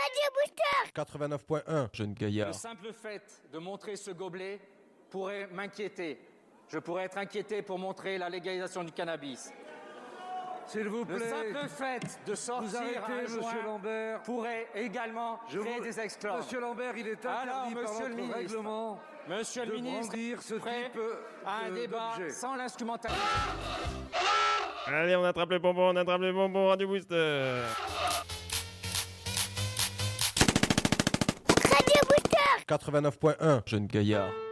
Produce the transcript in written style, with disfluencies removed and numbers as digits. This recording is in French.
89.1. Jeune Le gaillard. simple fait de montrer ce gobelet pourrait m'inquiéter. Je pourrais être inquiété pour montrer la légalisation du cannabis. S'il vous Le plaît, simple fait de vous sortir arrêtez, un Monsieur joint Lambert. pourrait également créer des exclants. Monsieur Lambert, il est Alors, interdit par Monsieur le notre ministre, règlement Monsieur le de ministre, brandir ce prêt type à un débat d'objet. sans l'instrumentalisation. Allez, on attrape les bonbons, Radio Booster. 89.1. Jeune gaillard.